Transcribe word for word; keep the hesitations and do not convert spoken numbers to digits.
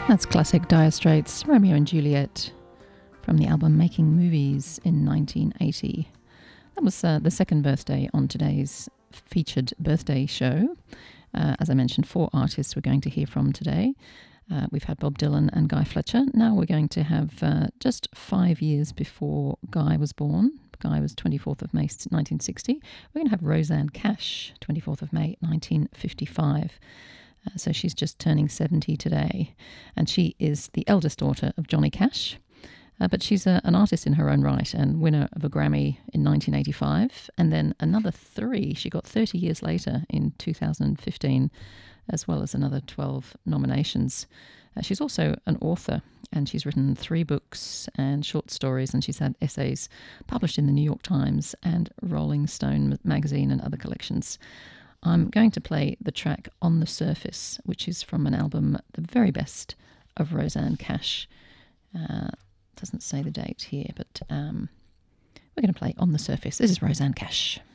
That's classic Dire Straits, Romeo and Juliet, from the album Making Movies in nineteen eighty. That was uh, the second birthday on today's featured birthday show. Uh, as I mentioned, four artists we're going to hear from today. Uh, we've had Bob Dylan and Guy Fletcher. Now we're going to have uh, just five years before Guy was born. Guy was twenty-fourth of May nineteen sixty. We're going to have Rosanne Cash, twenty-fourth of May nineteen fifty-five. Uh, so she's just turning seventy today. And she is the eldest daughter of Johnny Cash. Uh, but she's a, an artist in her own right and winner of a Grammy in nineteen eighty-five. And then another three she got thirty years later in two thousand fifteen, as well as another twelve nominations. Uh, she's also an author, and she's written three books and short stories, and she's had essays published in the New York Times and Rolling Stone magazine and other collections. I'm going to play the track On the Surface, which is from an album, The Very Best of Rosanne Cash. Uh, doesn't say the date here, but um, we're going to play On the Surface. This is Rosanne Cash.